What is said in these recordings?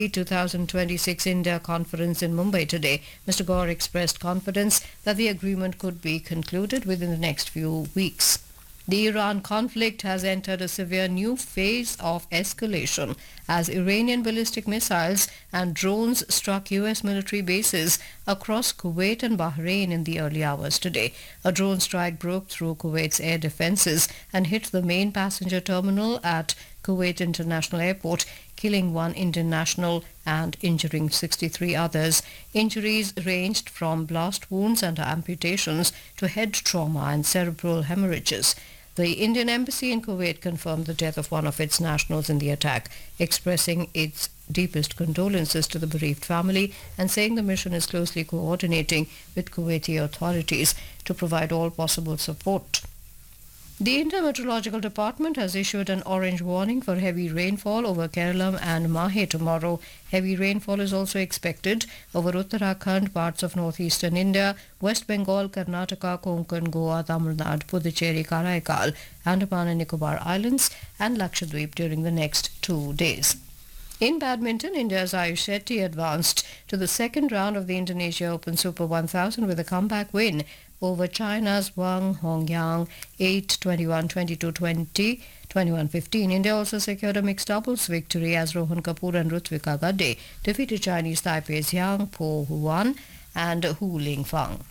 2026 India conference in Mumbai today. Mr. Gore expressed confidence that the agreement could be concluded within the next few weeks. The Iran conflict has entered a severe new phase of escalation as Iranian ballistic missiles and drones struck U.S. military bases across Kuwait and Bahrain in the early hours today. A drone strike broke through Kuwait's air defenses and hit the main passenger terminal at Kuwait International Airport, killing one Indian national and injuring 63 others. Injuries ranged from blast wounds and amputations to head trauma and cerebral hemorrhages. The Indian embassy in Kuwait confirmed the death of one of its nationals in the attack, expressing its deepest condolences to the bereaved family and saying the mission is closely coordinating with Kuwaiti authorities to provide all possible support. The Indian Meteorological Department has issued an orange warning for heavy rainfall over Kerala and Mahe tomorrow. Heavy rainfall is also expected over Uttarakhand, parts of northeastern India, West Bengal, Karnataka, Konkan, Goa, Tamil Nadu, Puducherry, Karaikal, Andaman and Nicobar Islands and Lakshadweep during the next 2 days. In badminton, India's Ayush Shetty advanced to the second round of the Indonesia Open Super 1000 with a comeback win over China's Wang Hongyang 8-21, 22-20, 21-15. India also secured a mixed doubles victory as Rohan Kapoor and Rutvika Gadde defeated Chinese Taipei's Yang Po Huan and Hu Lingfang.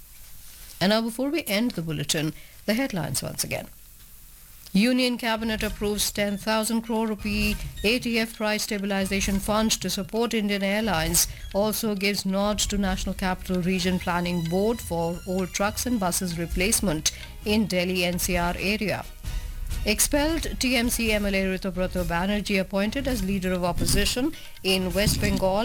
And now before we end the bulletin, the headlines once again. Union Cabinet approves 10,000 crore rupee ATF price stabilization fund to support Indian Airlines. Also gives nod to National Capital Region Planning Board for old trucks and buses replacement in Delhi NCR area. Expelled TMC MLA Ritubrato Banerjee appointed as leader of opposition in West Bengal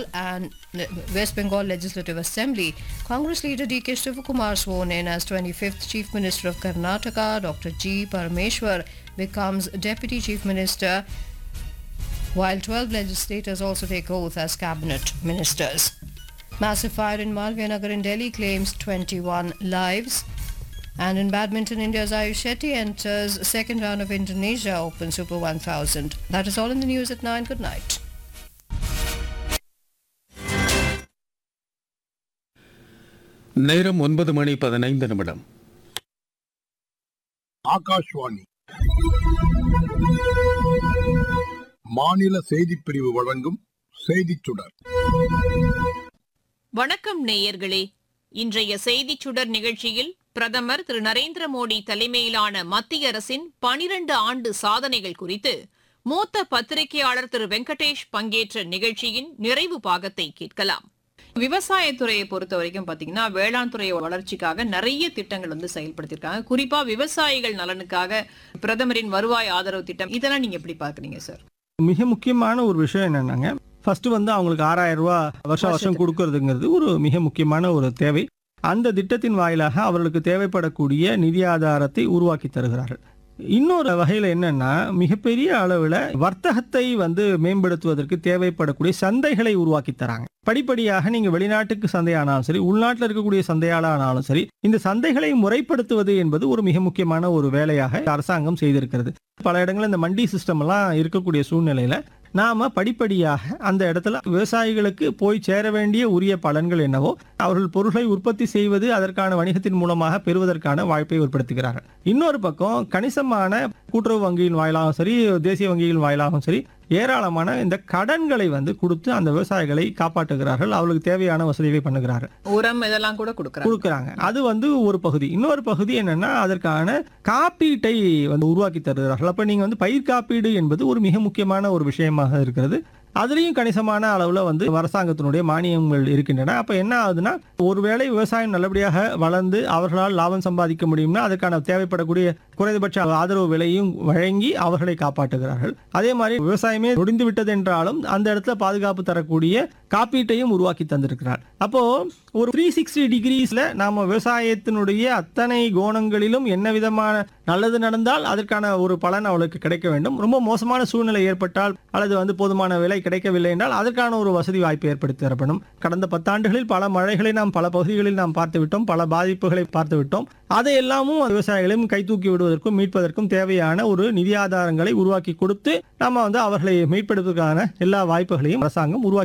Legislative Assembly. Congress leader D.K. Shivakumar sworn in as 25th Chief Minister of Karnataka. Dr. G. Parameshwar becomes Deputy Chief Minister, while 12 legislators also take oath as cabinet ministers. Massive fire in Malviya Nagar in Delhi claims 21 lives. And in badminton, India's Ayush Shetty enters second round of Indonesia Open Super 1000. That is all in the news at 9. Good night. நேரம் 9:15 ஆகாஷ்வாணி மாநில செய்திப் பிரிவு வழங்கும் செய்திச் சுடர். வணக்கம் நேயர்களே, இன்றைய செய்திச் சுடர் நிகழ்ச்சியில் பிரதமர் திரு நரேந்திர மோடி தலைமையிலான மத்திய அரசின் 12 ஆண்டு சாதனைகள் குறித்து மூத்த பத்திரிகையாளர் திரு வெங்கடேஷ் பங்கேற்ற நிகழ்ச்சியின் நிறைவு பாகத்தை கேட்கலாம். விவசாயத்துறையை பொறுத்த வரைக்கும் பாத்தீங்கன்னா வேளாண் துறை வளர்ச்சிக்காக நிறைய திட்டங்கள் செயல்படுத்திருக்காங்க. குறிப்பா விவசாயிகள் நலனுக்காக பிரதமரின் வருவாய் ஆதரவு திட்டம், இதெல்லாம் நீங்க எப்படி பாக்குறீங்க சார்? மிக முக்கியமான ஒரு விஷயம் என்னன்னாங்க, ஃபர்ஸ்ட் அவங்களுக்கு 6000 ரூபாய் வருஷம் கொடுக்கறதுங்கிறது ஒரு மிக முக்கியமான ஒரு தேவை. அந்த திட்டத்தின் வாயிலாக அவர்களுக்கு தேவைப்படக்கூடிய நிதி ஆதாரத்தை உருவாக்கி தருகிறார்கள். இன்னொரு வகையில் என்னன்னா, மிகப்பெரிய அளவில் வர்த்தகத்தை மேம்படுத்துவதற்கு தேவைப்படக்கூடிய சந்தைகளை உருவாக்கி தராங்க. படிப்படியாக நீங்க வெளிநாட்டுக்கு சந்தையானாலும் சரி, உள்நாட்டில் இருக்கக்கூடிய சந்தையாளானாலும் சரி, இந்த சந்தைகளை முறைப்படுத்துவது என்பது ஒரு மிக முக்கியமான ஒரு வேலையாக அரசாங்கம் செய்திருக்கிறது. பல இடங்களில் இந்த மண்டி சிஸ்டம் எல்லாம் இருக்கக்கூடிய சூழ்நிலையில நாம படிப்படியாக அந்த இடத்துல விவசாயிகளுக்கு போய் சேர வேண்டிய உரிய பலன்கள் என்னவோ அவர்கள் பொருட்களை உற்பத்தி செய்வது, அதற்கான வணிகத்தின் மூலமாக பெறுவதற்கான வாய்ப்பை ஏற்படுத்துகிறார்கள். இன்னொரு பக்கம் கணிசமான கூட்டுறவு வங்கியின் வாயிலாகவும் சரி, தேசிய வங்கியின் வாயிலாகவும் சரி, ஏராளமான இந்த கடன்களை கொடுத்து அந்த விவசாயிகளை காப்பாற்றுகிறார்கள். அவர்களுக்கு தேவையான வசதிகளை பண்ணுகிறார்கள். உரம் இதெல்லாம் கூட கொடுக்குறாங்க. அது ஒரு பகுதி. இன்னொரு பகுதி என்னன்னா, அதற்கான காப்பீட்டை உருவாக்கி தருகிறார்கள். அப்ப நீங்க பயிர் காப்பீடு என்பது ஒரு மிக முக்கியமான ஒரு விஷயமாக இருக்கிறது. அதுலயும் கணிசமான அளவுல அரசாங்கத்தினுடைய மானியங்கள் இருக்கின்றன. அப்ப என்ன ஆகுதுன்னா, ஒருவேளை விவசாயம் நல்லபடியாக வளர்ந்து அவர்களால் லாபம் சம்பாதிக்க முடியும்னா அதற்கான தேவைப்படக்கூடிய குறைந்தபட்ச ஆதரவு விலையும் வழங்கி அவர்களை காப்பாற்றுகிறார்கள். அதே மாதிரி விவசாயமே நொடிந்து விட்டது என்றாலும் அந்த இடத்துல பாதுகாப்பு தரக்கூடிய காப்பீட்டையும் உருவாக்கி தந்திருக்கிறார். அப்போ ஒரு 360 டிகிரிஸ்ல நாம விவசாயத்தினுடைய அத்தனை கோணங்களிலும் என்ன விதமான நல்லது நடந்தால் அதற்கான ஒரு பலன் அவளுக்கு கிடைக்க வேண்டும். ரொம்ப மோசமான சூழ்நிலை ஏற்பட்டால் அல்லது போதுமான விலை கிடைக்கவில்லை என்றால் அதற்கான ஒரு வசதி வாய்ப்பு ஏற்படுத்தி தரப்படும். கடந்த 10 ஆண்டுகளில் பல மழைகளை நாம் பல பகுதிகளில் நாம் பார்த்து விட்டோம், பல பாதிப்புகளை பார்த்து விட்டோம். அதை எல்லாமும் விவசாயிகளையும் கைதூக்கி விடுவதற்கும் மீட்பதற்கும் தேவையான ஒரு நிதி ஆதாரங்களை உருவாக்கி கொடுத்து நம்ம அவர்களை மீட்பெடுப்பதற்கான எல்லா வாய்ப்புகளையும் அரசாங்கம் உருவாக்கி